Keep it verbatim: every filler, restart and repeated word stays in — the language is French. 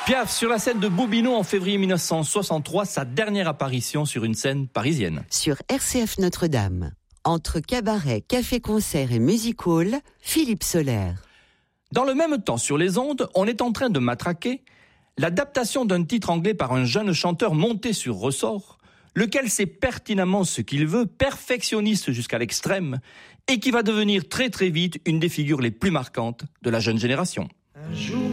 Piaf sur la scène de Bobino en février mille neuf cent soixante-trois, sa dernière apparition sur une scène parisienne. Sur R C F Notre-Dame, entre cabaret, café-concert et music-hall, Philippe Soler. Dans le même temps, sur les ondes, on est en train de matraquer l'adaptation d'un titre anglais par un jeune chanteur monté sur ressort, lequel sait pertinemment ce qu'il veut, perfectionniste jusqu'à l'extrême, et qui va devenir très très vite une des figures les plus marquantes de la jeune génération. Un jour